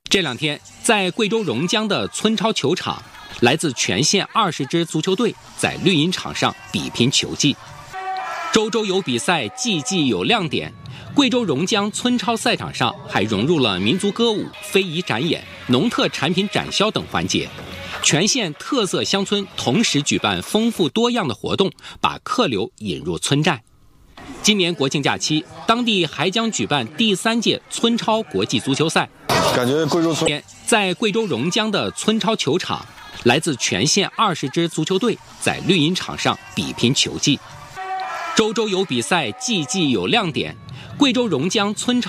这两天，在贵州榕江的村超球场，来自全县20支足球队在绿茵场上比拼球技。周周有比赛，季季有亮点。贵州榕江村超赛场上还融入了民族歌舞、非遗展演、农特产品展销等环节。全县特色乡村同时举办丰富多样的活动，把客流引入村寨。今年国庆假期，当地还将举办第3届村超国际足球赛。 感觉贵州村在贵州榕江的村超球场，来自全县20支足球队在绿茵场上比拼球技。周周有比赛，季季有亮点。贵州榕江村超